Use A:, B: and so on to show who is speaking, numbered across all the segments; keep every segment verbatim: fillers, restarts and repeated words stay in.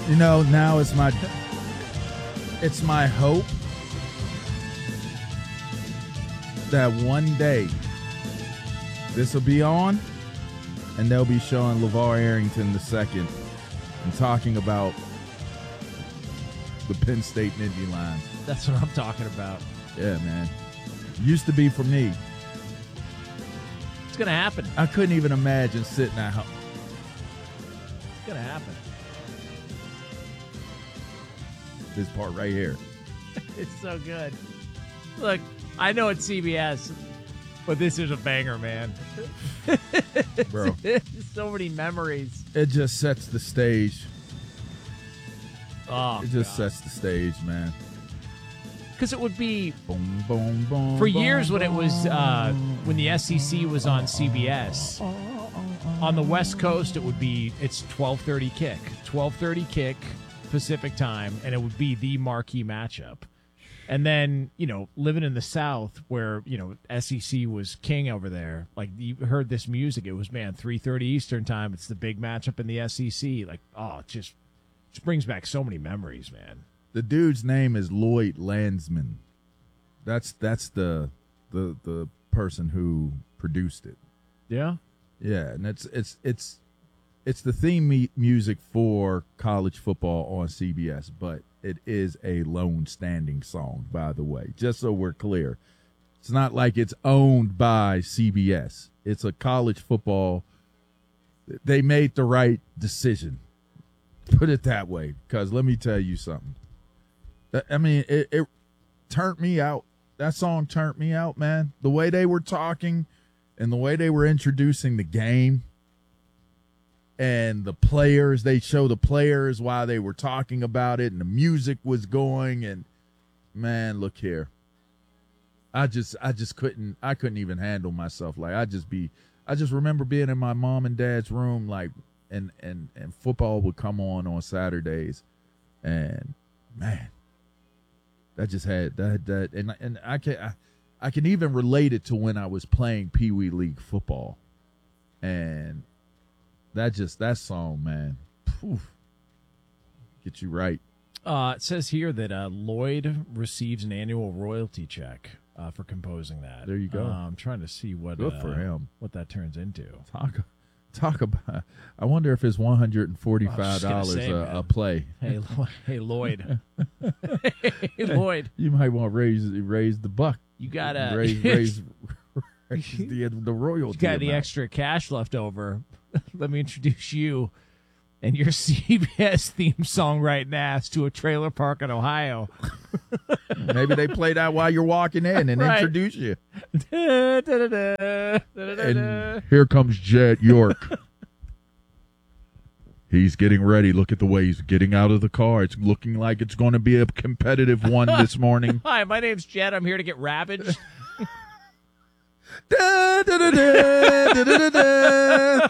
A: You know, now it's my it's my hope that one day this will be on and they'll be showing LeVar Arrington the second and talking about the Penn State Nittany Lions.
B: That's what I'm talking about.
A: Yeah, man. Used to be for me.
B: It's going to happen.
A: I couldn't even imagine sitting at home.
B: It's going to happen.
A: This part right here.
B: It's so good. Look, I know it's C B S, but this is a banger, man.
A: Bro.
B: So many memories.
A: It just sets the stage.
B: Oh,
A: it just
B: God.
A: sets the stage, man.
B: Because it would be
A: boom, boom, boom,
B: for years
A: boom,
B: when it was uh, when the S E C was on C B S. On the West Coast, it would be it's twelve thirty kick, twelve thirty kick Pacific time, and it would be the marquee matchup. And then, you know, living in the South where, you know, S E C was king over there, like you heard this music, it was, man, three thirty Eastern time. It's the big matchup in the S E C. Like, oh, it just, just brings back so many memories, man.
A: The dude's name is Lloyd Landsman. That's that's the the the person who produced it.
B: Yeah?
A: Yeah, and it's it's it's it's the theme me- music for college football on C B S, but it is a lone standing song, by the way, just so we're clear. It's not like it's owned by C B S. It's a college football. They made the right decision. Put it that way, because let me tell you something. I mean, it, it turned me out. That song turned me out, man. The way they were talking and the way they were introducing the game and the players, they show the players while they were talking about it and the music was going. And, man, look here. I just I just couldn't I couldn't even handle myself. Like, I just be I just remember being in my mom and dad's room, like, and, and, and football would come on on Saturdays. And, man. I just had that, that, and and I can I, I can even relate it to when I was playing Pee Wee League football, and that just that song, man, poof, get you right.
B: Uh, it says here that uh, Lloyd receives an annual royalty check uh, for composing that.
A: There you go.
B: Uh, I'm trying to see what
A: Good
B: uh,
A: for him.
B: What that turns into.
A: Talk talk about. I wonder if it's one hundred and forty five dollars
B: say,
A: a, a play.
B: Hey, Lo- hey, Lloyd. Hey, Lloyd.
A: You might want to raise raise the buck.
B: You gotta
A: raise raise, raise the the royalty.
B: You got the
A: amount.
B: extra cash left over. Let me introduce you and your C B S theme song right now to a trailer park in Ohio.
A: Maybe they play that while you're walking in and
B: Right.
A: introduce you.
B: Da, da, da, da, da, da, da.
A: And here comes Jet York. He's getting ready. Look at the way he's getting out of the car. It's looking like it's going to be a competitive one this morning.
B: Hi, my name's Jed. I'm here to get ravaged.
A: Da, da, da, da, da, da, da.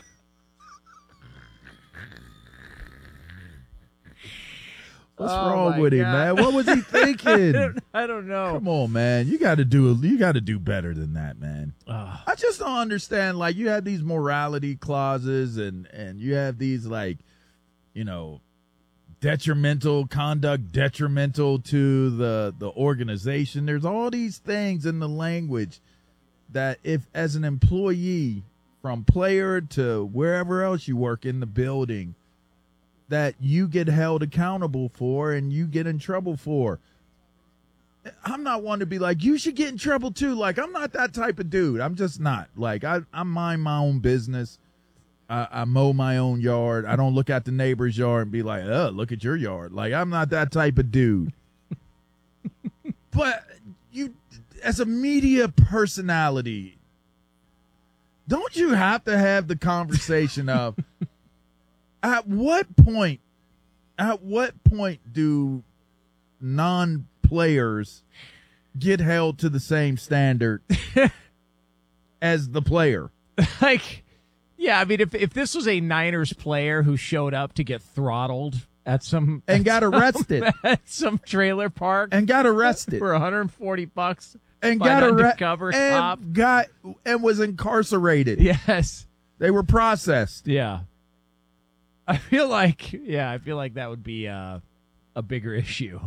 A: What's
B: Oh,
A: wrong
B: my
A: with him,
B: God.
A: man? What was he thinking?
B: I don't know.
A: Come on, man. You got to do you got to do better than that, man.
B: Ugh.
A: I just don't understand. Like, you have these morality clauses and and you have these, like, you know, detrimental conduct, detrimental to the the organization. There's all these things in the language that if, as an employee, from player to wherever else you work in the building, that you get held accountable for and you get in trouble for. I'm not one to be like, you should get in trouble too. Like, I'm not that type of dude. I'm just not. Like, I, I mind my own business. I, I mow my own yard. I don't look at the neighbor's yard and be like, oh, look at your yard. Like, I'm not that type of dude. But you, as a media personality, don't you have to have the conversation of, At what point, at what point do non-players get held to the same standard as the player?
B: Like, yeah, I mean, if if this was a Niners player who showed up to get throttled at some
A: And
B: at
A: got
B: some-
A: arrested.
B: at some trailer park
A: And got arrested.
B: for one hundred forty bucks
A: And
B: by
A: got
B: an
A: arrested.
B: undercover cop.
A: And got and was incarcerated.
B: Yes.
A: They were processed.
B: Yeah. I feel like, yeah, I feel like that would be uh, a bigger issue.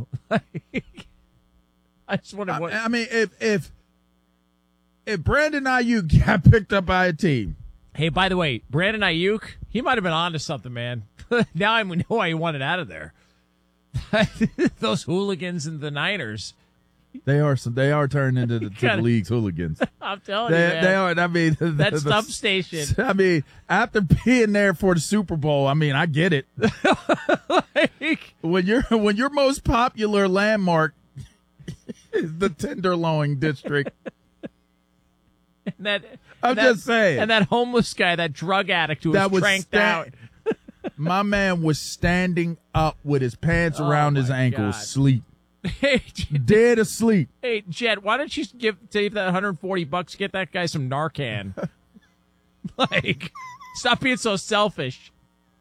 B: I just wonder what.
A: I, I mean, if if if Brandon Ayuk got picked up by a team.
B: Hey, by the way, Brandon Ayuk, he might have been on to something, man. Now I know why he wanted out of there. Those hooligans in the Niners.
A: They are some. They are turned into the, to the league's hooligans.
B: I'm telling
A: they,
B: you, man.
A: They are. I mean, the,
B: that
A: the,
B: stump station.
A: I mean, after being there for the Super Bowl, I mean, I get it.
B: Like,
A: when you're when your most popular landmark is the Tenderloin district.
B: And that,
A: I'm
B: that,
A: just saying.
B: And that homeless guy, that drug addict who
A: that
B: was
A: was
B: tranked
A: sta-
B: out.
A: My man was standing up with his pants
B: Oh,
A: around his
B: my
A: ankles,
B: God.
A: sleep,
B: Hey,
A: dead asleep.
B: hey, Jet, why don't you give save that one hundred forty bucks? Get that guy some Narcan. Like, stop being so selfish.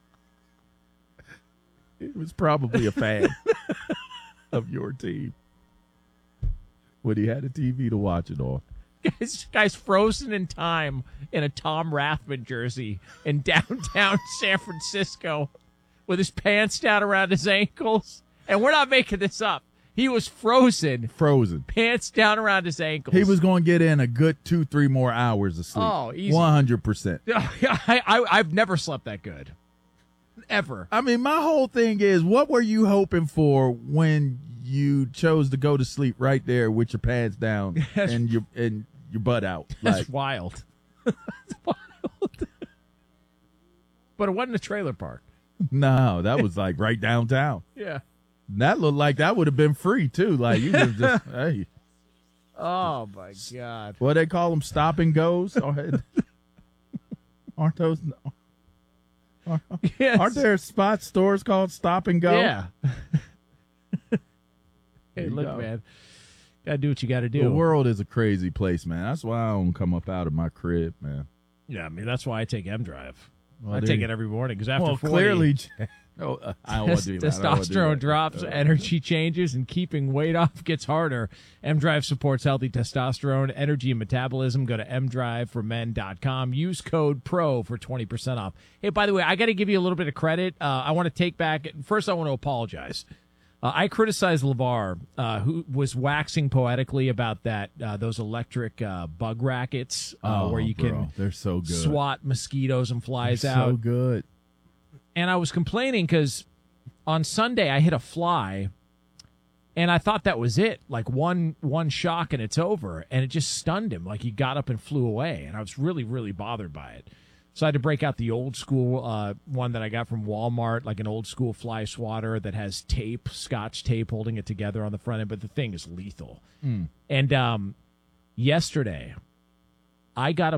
A: He was probably a fan of your team when he had a T V to watch it on.
B: This guy's frozen in time in a Tom Rathman jersey in downtown San Francisco with his pants down around his ankles. And we're not making this up. He was frozen,
A: Frozen.
B: pants down around his ankles.
A: He was going to get in a good two, three more hours of sleep.
B: Oh, easy.
A: one hundred percent.
B: I, I, I've never slept that good. Ever.
A: I mean, my whole thing is, what were you hoping for when you chose to go to sleep right there with your pants down and your and your butt out?
B: That's
A: Like,
B: wild. That's wild. But it wasn't a trailer park.
A: no, that was like right downtown.
B: Yeah.
A: That looked like that would have been free too. Like you could just, hey,
B: Oh, my God.
A: what they call them, stop and goes? Aren't those? Aren't,
B: Yes.
A: aren't there spot stores called Stop and Go?
B: Yeah.
A: There
B: Hey,
A: you
B: look,
A: go.
B: man. Gotta do what you gotta do.
A: The world is a crazy place, man. That's why I don't come up out of my crib, man.
B: Yeah, I mean, that's why I take M Drive.
A: Well,
B: I
A: there
B: take
A: you-
B: it every morning because after
A: Well,
B: forty,
A: clearly, no, uh, I don't want to do that. I don't wanna do
B: testosterone
A: that.
B: drops,
A: Uh,
B: energy changes, and keeping weight off gets harder. M Drive supports healthy testosterone, energy, and metabolism. Go to m drive for men dot com. Use code PRO for twenty percent off. Hey, by the way, I got to give you a little bit of credit. Uh, I want to take back, first, I want to apologize. Uh, I criticized LeVar, uh, who was waxing poetically about that uh, those electric uh, bug rackets uh,
A: oh,
B: where you
A: bro,
B: can
A: they're so good.
B: swat mosquitoes and flies
A: They're
B: out.
A: so good.
B: And I was complaining because on Sunday I hit a fly, and I thought that was it, like one one shock and it's over, and it just stunned him, like he got up and flew away, and I was really, really bothered by it. So I had to break out the old school uh, one that I got from Walmart, like an old school fly swatter that has tape, Scotch tape holding it together on the front end, but the thing is lethal.
A: Mm.
B: And um, yesterday, I got a